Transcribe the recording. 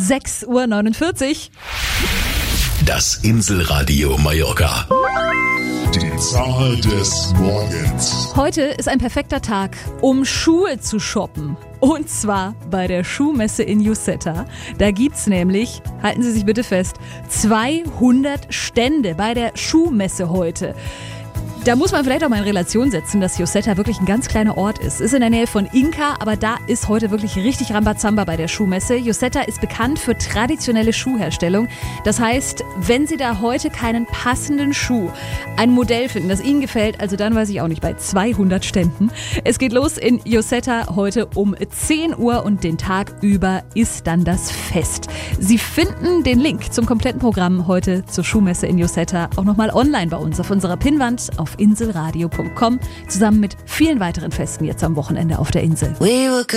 6:49 Uhr. Das Inselradio Mallorca. Die Zahl des Morgens. Heute ist ein perfekter Tag, um Schuhe zu shoppen. Und zwar bei der Schuhmesse in Lloseta. Da gibt's nämlich, halten Sie sich bitte fest, 200 Stände bei der Schuhmesse heute. Da muss man vielleicht auch mal in Relation setzen, dass Lloseta wirklich ein ganz kleiner Ort ist. Ist in der Nähe von Inca, aber da ist heute wirklich richtig Rambazamba bei der Schuhmesse. Lloseta ist bekannt für traditionelle Schuhherstellung. Das heißt, wenn Sie da heute keinen passenden Schuh, ein Modell finden, das Ihnen gefällt, also dann weiß ich auch nicht, bei 200 Ständen. Es geht los in Lloseta heute um 10 Uhr und den Tag über ist dann das Fest. Sie finden den Link zum kompletten Programm heute zur Schuhmesse in Lloseta auch nochmal online bei uns auf unserer Pinnwand auf inselradio.com, zusammen mit vielen weiteren Festen jetzt am Wochenende auf der Insel.